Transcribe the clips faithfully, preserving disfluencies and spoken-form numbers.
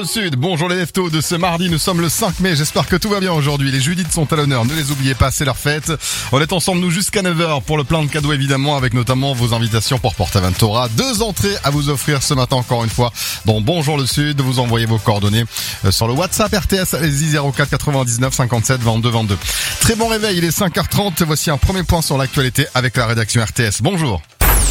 le Sud, bonjour les leftos de ce mardi, nous sommes le cinq mai, j'espère que tout va bien aujourd'hui. Les Judith sont à l'honneur, ne les oubliez pas, c'est leur fête. On est ensemble nous jusqu'à neuf heures pour le plein de cadeaux évidemment, avec notamment vos invitations pour Portaventura. Deux entrées à vous offrir ce matin encore une fois dans Bonjour le Sud. Vous envoyez vos coordonnées sur le WhatsApp R T S, allez-y zéro quatre quatre-vingt-dix-neuf cinquante-sept vingt-deux vingt-deux. Très bon réveil, il est cinq heures trente, voici un premier point sur l'actualité avec la rédaction R T S. Bonjour.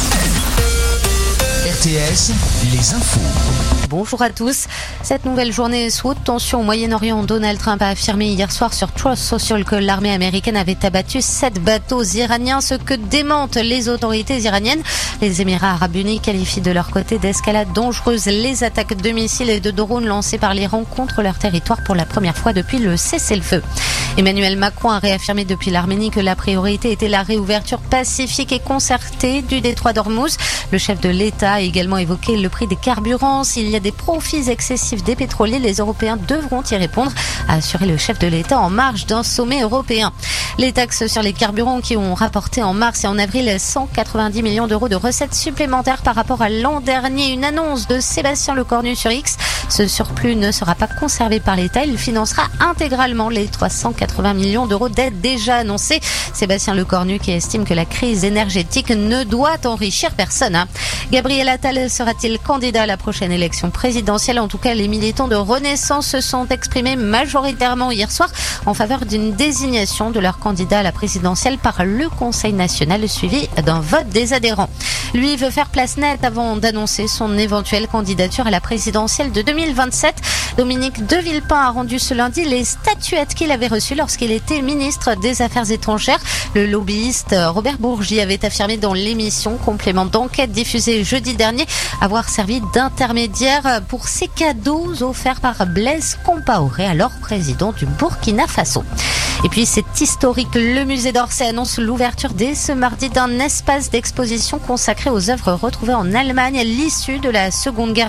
R T S, les infos. Bonjour à tous. Cette nouvelle journée sous haute tension au Moyen-Orient, Donald Trump a affirmé hier soir sur Truth Social que l'armée américaine avait abattu sept bateaux iraniens, ce que démentent les autorités iraniennes. Les Émirats arabes unis qualifient de leur côté d'escalade dangereuse les attaques de missiles et de drones lancées par l'Iran contre leur territoire pour la première fois depuis le cessez-le-feu. Emmanuel Macron a réaffirmé depuis l'Arménie que la priorité était la réouverture pacifique et concertée du détroit d'Ormuz. Le chef de l'État a également évoqué le prix des carburants. S'il y a des profits excessifs des pétroliers, les Européens devront y répondre, a assuré le chef de l'État en marge d'un sommet européen. Les taxes sur les carburants qui ont rapporté en mars et en avril cent quatre-vingt-dix millions d'euros de recettes supplémentaires par rapport à l'an dernier. Une annonce de Sébastien Lecornu sur X. Ce surplus ne sera pas conservé par l'État. Il financera intégralement les trois cent quatre-vingts millions d'euros d'aide déjà annoncés. Sébastien Lecornu qui estime que la crise énergétique ne doit enrichir personne. Hein. Gabriel Attal sera-t-il candidat à la prochaine élection présidentielle? En tout cas, les militants de Renaissance se sont exprimés majoritairement hier soir en faveur d'une désignation de leur candidat à la présidentielle par le Conseil national, suivi d'un vote des adhérents. Lui veut faire place nette avant d'annoncer son éventuelle candidature à la présidentielle de deux mille vingt-sept. Dominique de Villepin a rendu ce lundi les statuettes qu'il avait reçues lorsqu'il était ministre des Affaires étrangères. Le lobbyiste Robert Bourgi avait affirmé dans l'émission Complément d'enquête diffusée jeudi dernier avoir servi d'intermédiaire pour ces cadeaux offerts par Blaise Compaoré, alors président du Burkina Faso. Et puis c'est historique, le musée d'Orsay annonce l'ouverture dès ce mardi d'un espace d'exposition consacré aux œuvres retrouvées en Allemagne à l'issue de la Seconde Guerre